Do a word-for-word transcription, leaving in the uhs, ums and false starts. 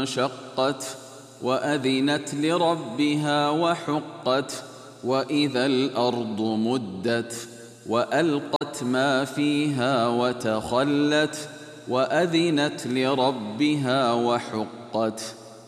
انشقت وأذنت لربها وحقت وإذا الأرض مدت وألقت ما فيها وتخلت وأذنت لربها وحقت